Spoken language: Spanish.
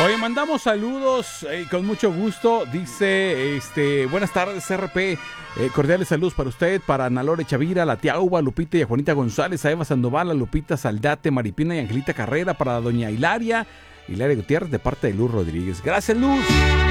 Oye, mandamos saludos con mucho gusto. Dice, buenas tardes, RP. Cordiales saludos para usted, para Ana Lore Chavira, la tía Uva, Lupita y a Juanita González, a Eva Sandoval, a Lupita Saldate, Maripina y Angelita Carrera, para doña Hilaria Gutiérrez, de parte de Luz Rodríguez. Gracias, Luz.